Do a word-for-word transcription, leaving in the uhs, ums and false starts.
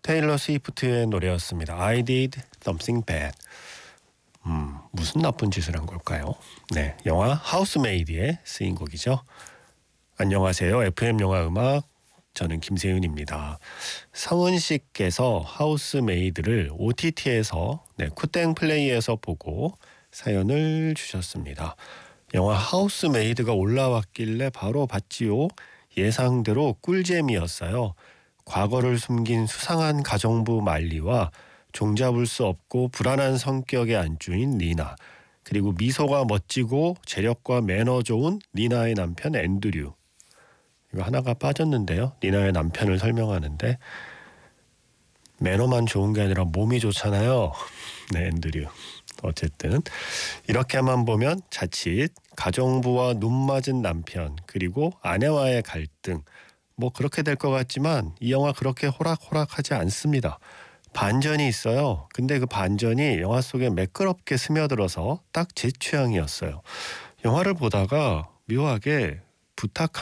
테일러 스위프트의 노래였습니다. I did something bad. 음, 무슨 나쁜 짓을 한 걸까요? 네, 영화 하우스메이드에 쓰인 곡이죠. 안녕하세요. 에프엠 영화 음악 저는 김세윤입니다. 성은 씨께서 하우스메이드를 오티티에서 네, 쿠땡 플레이에서 보고 사연을 주셨습니다. 영화 하우스메이드가 올라왔길래 바로 봤지요. 예상대로 꿀잼이었어요. 과거를 숨긴 수상한 가정부 말리와 종잡을 수 없고 불안한 성격의 안주인 리나, 그리고 미소가 멋지고 재력과 매너 좋은 리나의 남편 앤드류. 이거 하나가 빠졌는데요. 리나의 남편을 설명하는데 매너만 좋은 게 아니라 몸이 좋잖아요. 네, 앤드류. 어쨌든 이렇게만 보면 자칫 가정부와 눈 맞은 남편 그리고 아내와의 갈등 뭐 그렇게 될 것 같지만 이 영화 그렇게 호락호락하지 않습니다. 반전이 있어요. 근데 그 반전이 영화 속에 매끄럽게 스며들어서 딱 제 취향이었어요. 영화를 보다가 묘하게 부탁한